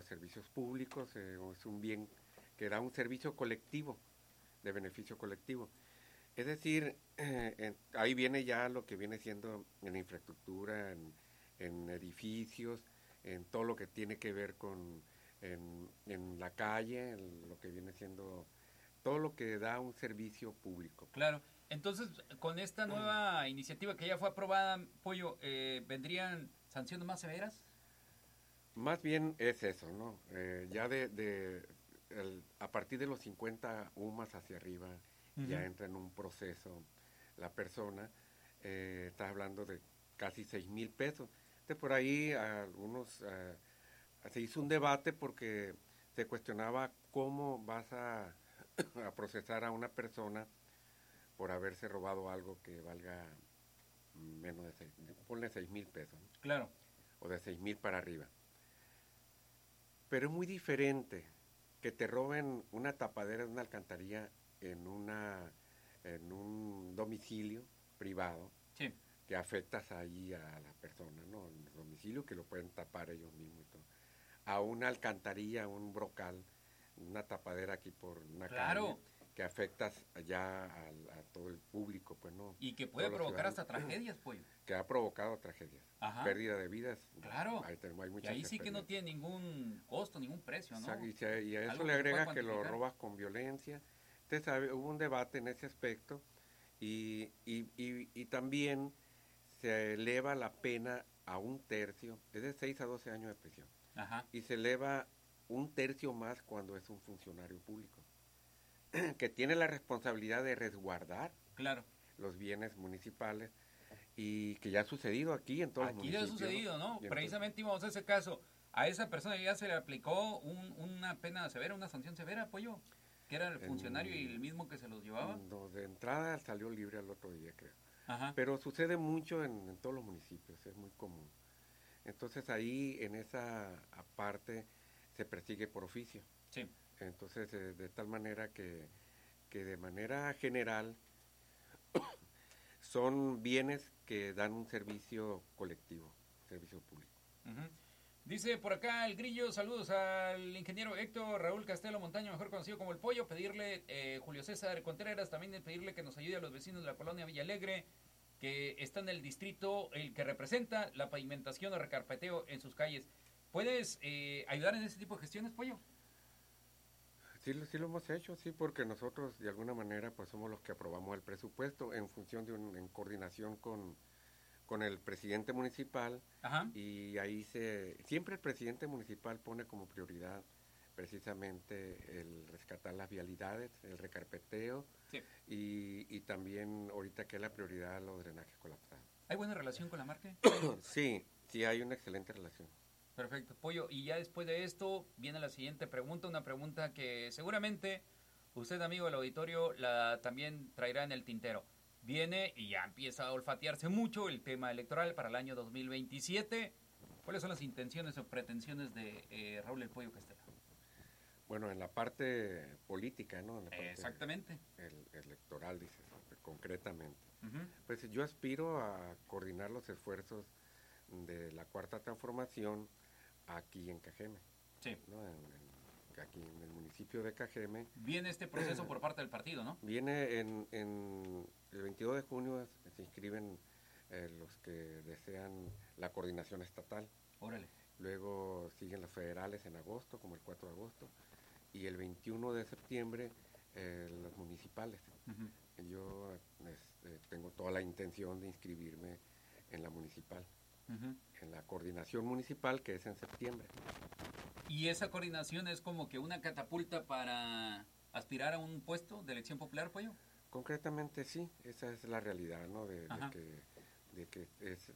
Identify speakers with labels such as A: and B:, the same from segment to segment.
A: servicios públicos, es un bien que da un servicio colectivo, de beneficio colectivo. Es decir, ahí viene ya lo que viene siendo en infraestructura, en edificios, en todo lo que tiene que ver con en la calle, en lo que viene siendo todo lo que da un servicio público.
B: Claro. Entonces, con esta nueva iniciativa que ya fue aprobada, Pollo, ¿vendrían sanciones más severas?
A: Más bien es eso, ¿no? Ya a partir de los 50 UMAS hacia arriba, ya entra en un proceso la persona, está hablando de casi 6,000 pesos. Entonces, por ahí se hizo un debate porque se cuestionaba cómo vas a procesar a una persona por haberse robado algo que valga menos de ponle 6,000 pesos, ¿no?
B: Claro.
A: O de 6,000 para arriba. Pero es muy diferente que te roben una tapadera de una alcantarilla en un domicilio privado,
B: Sí.
A: que afectas ahí a la persona, ¿no? En el domicilio, que lo pueden tapar ellos mismos y todo. A una alcantarilla, un brocal, una tapadera aquí por una calle, que afectas ya a todo el público, pues no.
B: Y que puede provocar hasta tragedias, Pollo.
A: Que ha provocado tragedias.
B: Ajá.
A: Pérdida de vidas.
B: Claro.
A: Hay
B: y ahí sí que no tiene ningún costo, ningún precio, ¿no?
A: Y a eso le agrega que lo robas con violencia. Entonces hubo un debate en ese aspecto y también se eleva la pena a 1/3, es de 6 a 12 años de prisión.
B: Ajá.
A: Y se eleva 1/3 más cuando es un funcionario público, que tiene la responsabilidad de resguardar los bienes municipales y que ya ha sucedido aquí en todos los municipios.
B: Aquí ya ha sucedido, ¿no? Precisamente íbamos a ese caso. A esa persona ya se le aplicó una pena severa, una sanción severa, Pollo, que era el funcionario y el mismo que se los llevaba.
A: No, de entrada salió libre al otro día, creo.
B: Ajá.
A: Pero sucede mucho en todos los municipios, es muy común. Entonces ahí, en esa parte, se persigue por oficio.
B: Sí.
A: Entonces, de tal manera que de manera general son bienes que dan un servicio colectivo, servicio público.
B: Uh-huh. Dice por acá el Grillo, saludos al ingeniero Héctor Raúl Castelo Montaño, mejor conocido como El Pollo, pedirle, Julio César Contreras, también pedirle que nos ayude a los vecinos de la colonia Villalegre, que está en el distrito, el que representa la pavimentación o recarpeteo en sus calles. ¿Puedes ayudar en ese tipo de gestiones, Pollo?
A: Sí lo hemos hecho, sí, porque nosotros de alguna manera pues somos los que aprobamos el presupuesto en función en coordinación con el presidente municipal.
B: Ajá.
A: Y ahí siempre el presidente municipal pone como prioridad precisamente el rescatar las vialidades, el recarpeteo,
B: sí.
A: y también ahorita que es la prioridad los drenajes colapsados.
B: ¿Hay buena relación con la marca?
A: Sí hay una excelente relación.
B: Perfecto, Pollo. Y ya después de esto viene la siguiente pregunta, una pregunta que seguramente usted, amigo del auditorio, la también traerá en el tintero. Viene y ya empieza a olfatearse mucho el tema electoral para el año 2027. ¿Cuáles son las intenciones o pretensiones de Raúl El Pollo Castelo?
A: Bueno, en la parte política, ¿no? En la parte
B: exactamente.
A: Electoral, dices, concretamente.
B: Uh-huh.
A: Pues yo aspiro a coordinar los esfuerzos de la Cuarta Transformación aquí en Cajeme.
B: Sí.
A: ¿No? Aquí en el municipio de Cajeme.
B: Viene este proceso por parte del partido, ¿no?
A: Viene en el 22 de junio se inscriben los que desean la coordinación estatal.
B: Órale.
A: Luego siguen las federales en agosto, como el 4 de agosto. Y el 21 de septiembre los municipales. Uh-huh. Yo tengo toda la intención de inscribirme en la municipal. Uh-huh. En la coordinación municipal, que es en septiembre.
B: ¿Y esa coordinación es como que una catapulta para aspirar a un puesto de elección popular, Pollo?
A: Concretamente sí, esa es la realidad, ¿no? De que es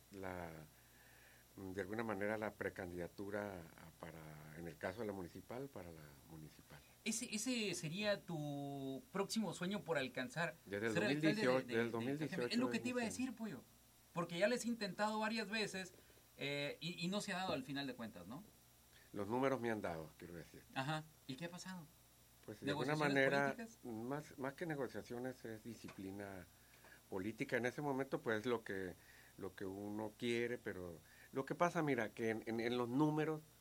A: de alguna manera la precandidatura en el caso de la municipal, para la municipal.
B: ¿Ese sería tu próximo sueño por alcanzar?
A: Desde el 2018. Del 2018
B: es lo que te iba a decir, Pollo. Porque ya les he intentado varias veces y no se ha dado al final de cuentas, ¿no?
A: Los números me han dado, quiero decir.
B: Ajá. ¿Y qué ha pasado?
A: Pues de alguna manera, más que negociaciones, es disciplina política. En ese momento, pues lo que uno quiere, pero lo que pasa, mira, que en los números